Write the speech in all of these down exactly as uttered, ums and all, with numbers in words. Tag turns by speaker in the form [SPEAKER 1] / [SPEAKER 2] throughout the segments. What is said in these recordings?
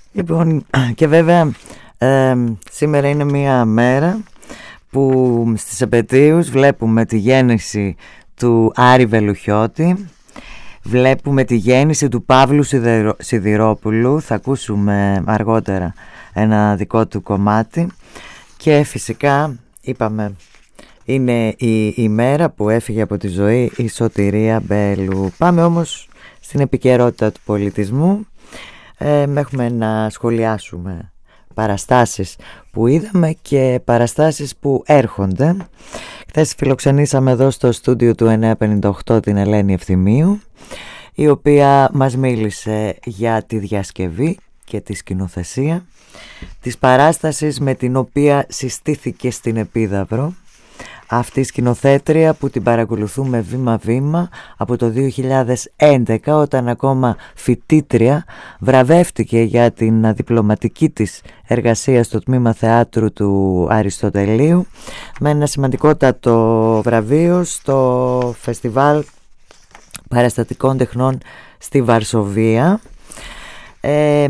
[SPEAKER 1] Λοιπόν, και βέβαια ε, σήμερα είναι μια μέρα που στις επετείους βλέπουμε τη γέννηση του Άρη Βελουχιώτη, βλέπουμε τη γέννηση του Παύλου Σιδερο... Σιδηρόπουλου, θα ακούσουμε αργότερα ένα δικό του κομμάτι, και φυσικά είπαμε είναι η, η μέρα που έφυγε από τη ζωή η Σωτηρία Μπέλου. Πάμε όμως στην επικαιρότητα του πολιτισμού. Ε, έχουμε να σχολιάσουμε παραστάσεις που είδαμε και παραστάσεις που έρχονται. Χθες φιλοξενήσαμε εδώ στο στούντιο του εννιακόσια πενήντα οκτώ την Ελένη Ευθυμίου, η οποία μας μίλησε για τη διασκευή και τη σκηνοθεσία της παράστασης με την οποία συστήθηκε στην Επίδαυρο αυτή η σκηνοθέτρια, που την παρακολουθούμε βήμα-βήμα από το δύο χιλιάδες έντεκα, όταν ακόμα φοιτήτρια βραβεύτηκε για την διπλωματική της εργασία στο τμήμα θεάτρου του Αριστοτελείου με ένα σημαντικότατο βραβείο στο Φεστιβάλ Παραστατικών Τεχνών στη Βαρσοβία. Ε,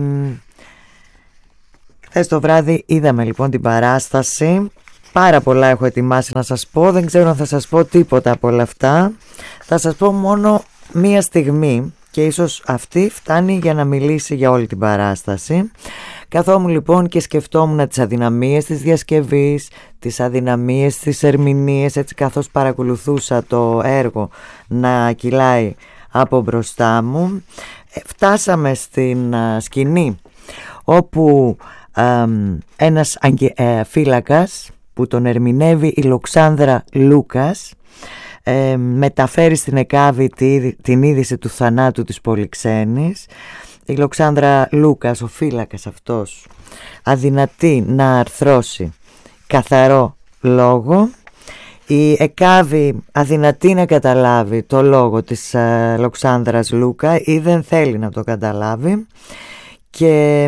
[SPEAKER 1] χθες το βράδυ είδαμε λοιπόν την παράσταση. Πάρα πολλά έχω ετοιμάσει να σας πω, δεν ξέρω αν θα σας πω τίποτα από όλα αυτά. Θα σας πω μόνο μία στιγμή και ίσως αυτή φτάνει για να μιλήσει για όλη την παράσταση. Καθόμουν λοιπόν και σκεφτόμουν τις αδυναμίες της διασκευής, τις αδυναμίες της ερμηνείας, έτσι καθώς παρακολουθούσα το έργο να κυλάει από μπροστά μου. Φτάσαμε στην uh, σκηνή όπου uh, ένας uh, φύλακας που τον ερμηνεύει η Λοξάνδρα Λούκας ε, μεταφέρει στην Εκάβη τη, την είδηση του θανάτου της Πολυξένης. Η Λοξάνδρα Λούκας, ο φύλακας αυτός, αδυνατεί να αρθρώσει καθαρό λόγο. Η Εκάβη αδυνατεί να καταλάβει το λόγο της ε, Λοξάνδρας Λούκα ή δεν θέλει να το καταλάβει, και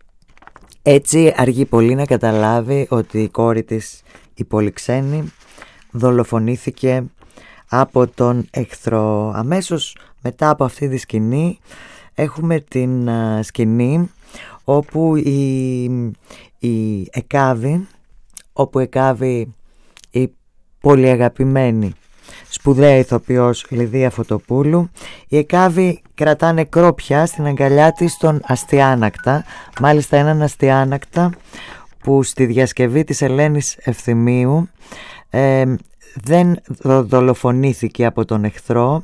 [SPEAKER 1] έτσι αργεί πολύ να καταλάβει ότι η κόρη της, η Πολυξένη, δολοφονήθηκε από τον εχθρό. Αμέσως μετά από αυτή τη σκηνή έχουμε την uh, σκηνή όπου η, η Εκάβη, όπου Εκάβη, η πολύ αγαπημένη σπουδαία ηθοποιός Λιδία Φωτοπούλου, η Εκάβη κρατά νεκρό πια στην αγκαλιά της τον Αστιάνακτα, μάλιστα έναν Αστιάνακτα που στη διασκευή της Ελένης Ευθυμίου ε, δεν δολοφονήθηκε από τον εχθρό,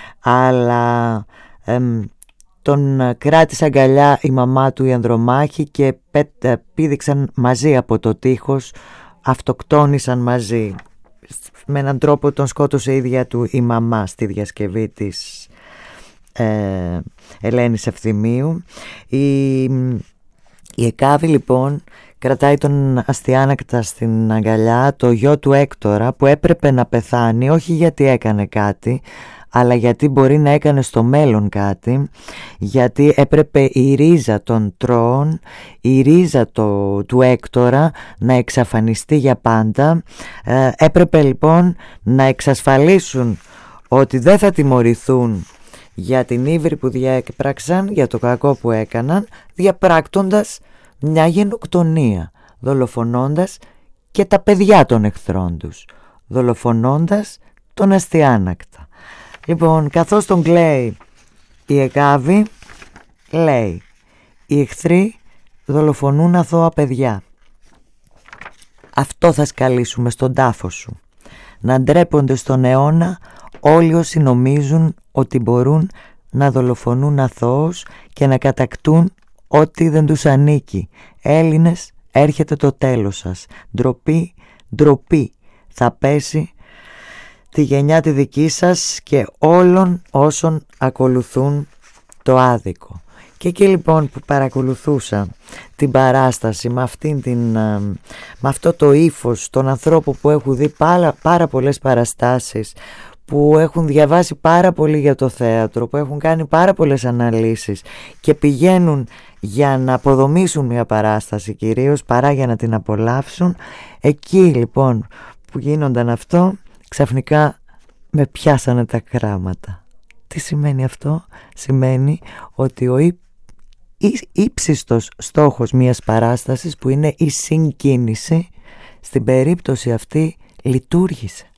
[SPEAKER 1] αλλά ε, τον κράτησε αγκαλιά η μαμά του η Ανδρομάχη και πήδηξαν μαζί από το τείχος, αυτοκτόνησαν μαζί. Με έναν τρόπο τον σκότωσε η ίδια του η μαμά στη διασκευή της ε, Ελένης Ευθυμίου. Η, η Εκάβη λοιπόν κρατάει τον Αστιάνακτα στην αγκαλιά, το γιο του Έκτορα, που έπρεπε να πεθάνει, όχι γιατί έκανε κάτι, αλλά γιατί μπορεί να έκανε στο μέλλον κάτι, γιατί έπρεπε η ρίζα των Τρώων, η ρίζα το, του Έκτορα να εξαφανιστεί για πάντα. Ε, έπρεπε λοιπόν να εξασφαλίσουν ότι δεν θα τιμωρηθούν για την ύβρι που διέπραξαν, για το κακό που έκαναν, διαπράκτοντας μια γενοκτονία, δολοφονώντας και τα παιδιά των εχθρών τους, δολοφονώντας τον Αστιάνακτα. Λοιπόν, καθώς τον κλαίει η Εκάβη, λέει: οι εχθροί δολοφονούν αθώα παιδιά. Αυτό θα σκαλίσουμε στον τάφο σου. Να ντρέπονται στον αιώνα όλοι όσοι νομίζουν ότι μπορούν να δολοφονούν αθώους και να κατακτούν ό,τι δεν τους ανήκει. Έλληνες, έρχεται το τέλος σας. Ντροπή, ντροπή θα πέσει τη γενιά τη δική σας και όλων όσων ακολουθούν το άδικο. Και εκεί λοιπόν που παρακολουθούσα την παράσταση με, αυτήν την, με αυτό το ύφος των ανθρώπων που έχουν δει πάρα, πάρα πολλές παραστάσεις, που έχουν διαβάσει πάρα πολύ για το θέατρο, που έχουν κάνει πάρα πολλές αναλύσεις και πηγαίνουν για να αποδομήσουν μια παράσταση κυρίως παρά για να την απολαύσουν, εκεί λοιπόν που γίνονταν αυτό, ξαφνικά με πιάσανε τα κράματα. Τι σημαίνει αυτό? Σημαίνει ότι ο, ύψιστος στόχος μιας παράστασης που είναι η συγκίνηση, στην περίπτωση αυτή λειτουργήσε.